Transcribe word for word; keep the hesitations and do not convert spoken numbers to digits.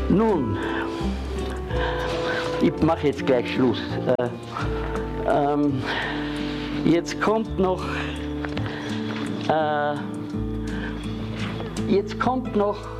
Nun, ich mache jetzt gleich Schluss. Äh, ähm, jetzt kommt noch, äh, jetzt kommt noch